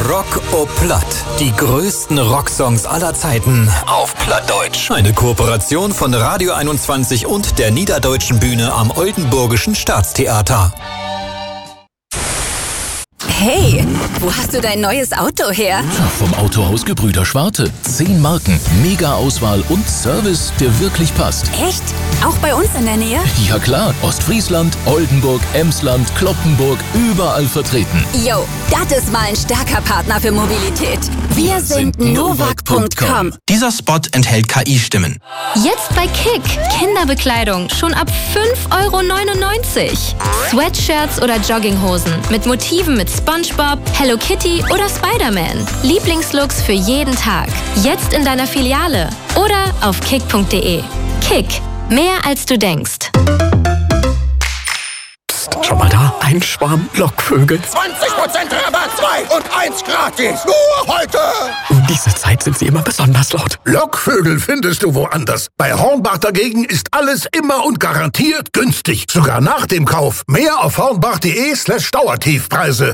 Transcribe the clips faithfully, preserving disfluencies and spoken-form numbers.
Rock o Platt. Die größten Rocksongs aller Zeiten auf Plattdeutsch. Eine Kooperation von Radio einundzwanzig und der Niederdeutschen Bühne am Oldenburgischen Staatstheater. Hey, wo hast du dein neues Auto her? Ja, vom Autohaus Gebrüder Schwarte. Zehn Marken, mega Auswahl und Service, der wirklich passt. Echt? Auch bei uns in der Nähe? Ja klar, Ostfriesland, Oldenburg, Emsland, Kloppenburg, überall vertreten. Jo, das ist mal ein starker Partner für Mobilität. Wir sind Novak Punkt com. Dieser Spot enthält K I-Stimmen. Jetzt bei Kick. Kinderbekleidung schon ab fünf Euro neunundneunzig. Sweatshirts oder Jogginghosen mit Motiven mit SpongeBob, Hello Kitty oder Spider-Man. Lieblingslooks für jeden Tag. Jetzt in deiner Filiale oder auf kick punkt de. Kick. Mehr als du denkst. Psst, schau mal da. Ein Schwarm Lockvögel. zwanzig Prozent Rabatt, zwei und eins gratis. Nur heute. Um diese Zeit sind sie immer besonders laut. Lockvögel findest du woanders. Bei Hornbach dagegen ist alles immer und garantiert günstig. Sogar nach dem Kauf. Mehr auf hornbach.de slash Dauertiefpreise.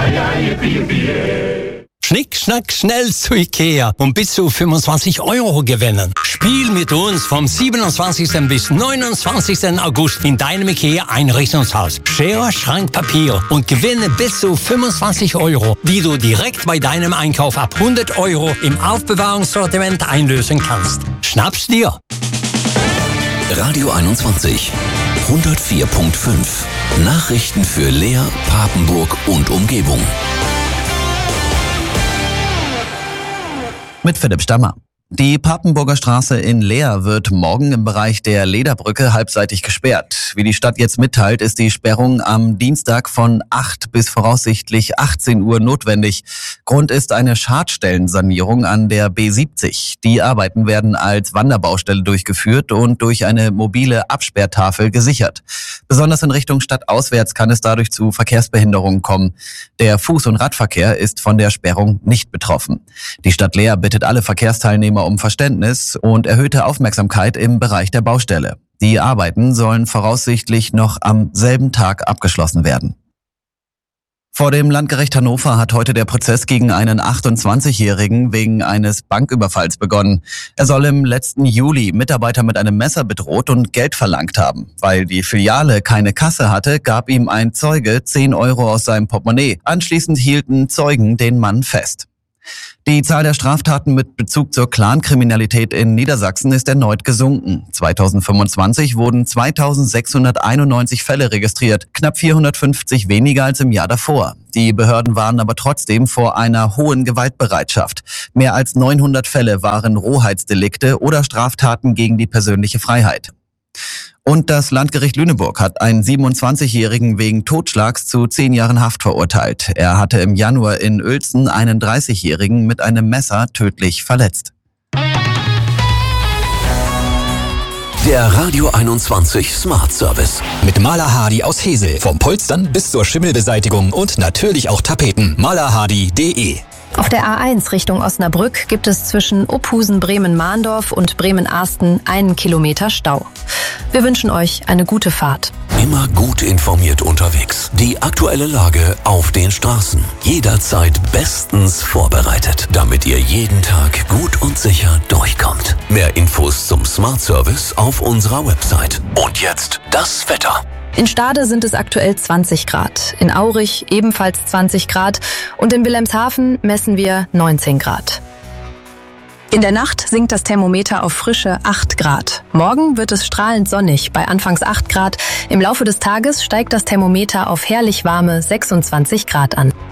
Schnick, schnack, schnell zu Ikea und bis zu fünfundzwanzig Euro gewinnen. Spiel mit uns vom siebenundzwanzigsten bis neunundzwanzigsten August in deinem Ikea-Einrichtungshaus. Schere, Schrank, Papier und gewinne bis zu fünfundzwanzig Euro, die du direkt bei deinem Einkauf ab hundert Euro im Aufbewahrungssortiment einlösen kannst. Schnapp's dir! Radio einundzwanzig, hundertvier Komma fünf. Nachrichten für Leer, Papenburg und Umgebung. Mit Philipp Stammer. Die Papenburger Straße in Leer wird morgen im Bereich der Lederbrücke halbseitig gesperrt. Wie die Stadt jetzt mitteilt, ist die Sperrung am Dienstag von acht bis voraussichtlich achtzehn Uhr notwendig. Grund ist eine Schadstellensanierung an der B siebzig. Die Arbeiten werden als Wanderbaustelle durchgeführt und durch eine mobile Absperrtafel gesichert. Besonders in Richtung stadtauswärts kann es dadurch zu Verkehrsbehinderungen kommen. Der Fuß- und Radverkehr ist von der Sperrung nicht betroffen. Die Stadt Leer bittet alle Verkehrsteilnehmer um Verständnis und erhöhte Aufmerksamkeit im Bereich der Baustelle. Die Arbeiten sollen voraussichtlich noch am selben Tag abgeschlossen werden. Vor dem Landgericht Hannover hat heute der Prozess gegen einen achtundzwanzigjährigen wegen eines Banküberfalls begonnen. Er soll im letzten Juli Mitarbeiter mit einem Messer bedroht und Geld verlangt haben. Weil die Filiale keine Kasse hatte, gab ihm ein Zeuge zehn Euro aus seinem Portemonnaie. Anschließend hielten Zeugen den Mann fest. Die Zahl der Straftaten mit Bezug zur Clankriminalität in Niedersachsen ist erneut gesunken. zweitausendfünfundzwanzig wurden zweitausendsechshunderteinundneunzig Fälle registriert, knapp vierhundertfünfzig weniger als im Jahr davor. Die Behörden warnen aber trotzdem vor einer hohen Gewaltbereitschaft. Mehr als neunhundert Fälle waren Rohheitsdelikte oder Straftaten gegen die persönliche Freiheit. Und das Landgericht Lüneburg hat einen siebenundzwanzigjährigen wegen Totschlags zu zehn Jahren Haft verurteilt. Er hatte im Januar in Uelzen einen dreißigjährigen mit einem Messer tödlich verletzt. Der Radio einundzwanzig Smart Service. Mit Maler Hardy aus Hesel. Vom Polstern bis zur Schimmelbeseitigung und natürlich auch Tapeten. maler hardy punkt de. Auf der A eins Richtung Osnabrück gibt es zwischen Ophusen, Bremen-Mahndorf und Bremen-Arsten einen Kilometer Stau. Wir wünschen euch eine gute Fahrt. Immer gut informiert unterwegs. Die aktuelle Lage auf den Straßen. Jederzeit bestens vorbereitet, damit ihr jeden Tag gut und sicher durchkommt. Mehr Infos zum Smart Service auf unserer Website. Und jetzt das Wetter. In Stade sind es aktuell zwanzig Grad, in Aurich ebenfalls zwanzig Grad und in Wilhelmshaven messen wir neunzehn Grad. In der Nacht sinkt das Thermometer auf frische acht Grad. Morgen wird es strahlend sonnig bei anfangs acht Grad. Im Laufe des Tages steigt das Thermometer auf herrlich warme sechsundzwanzig Grad an.